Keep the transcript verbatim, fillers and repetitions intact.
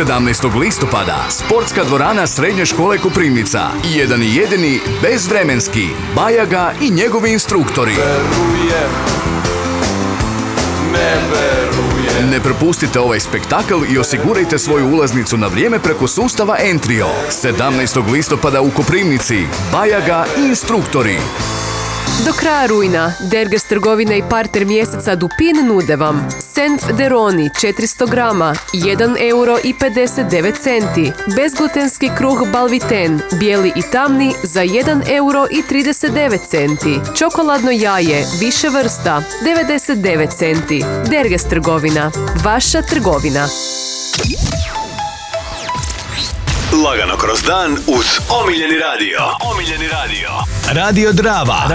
sedamnaestog listopada sportska dvorana Srednje škole Koprivnica. Jedan i jedini bezvremenski Bajaga i njegovi instruktori. Verujem, ne verujem. Ne propustite ovaj spektakl i osigurajte svoju ulaznicu na vrijeme preko sustava Entrio. sedamnaestog listopada u Koprivnici. Bajaga i instruktori. Do kraja rujna Derges trgovine i parter mjeseca Dupin nude vam Senf Deroni četiristo grama, jedan euro i pedeset devet centi. Bezglutenski kruh Balviten, bijeli i tamni za jedan euro i trideset devet centi. Čokoladno jaje, više vrsta, devedeset devet centi. Derges trgovina, vaša trgovina. Lagano kroz dan uz omiljeni radio. Omiljeni radio. Radio Drava.